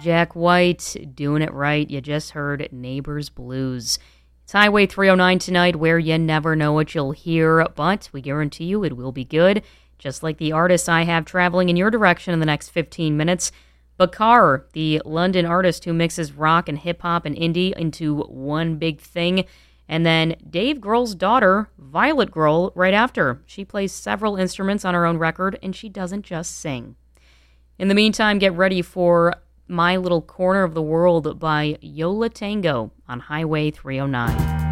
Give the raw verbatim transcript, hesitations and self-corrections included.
Jack White, doing it right. You just heard Neighbors Blues. It's Highway three oh nine tonight, where you never know what you'll hear, but we guarantee you it will be good, just like the artists I have traveling in your direction in the next fifteen minutes. Bakar, the London artist who mixes rock and hip-hop and indie into one big thing. And then Dave Grohl's daughter, Violet Grohl, right after. She plays several instruments on her own record, and she doesn't just sing. In the meantime, get ready for My Little Corner of the World by Yo La Tengo on Highway three oh nine.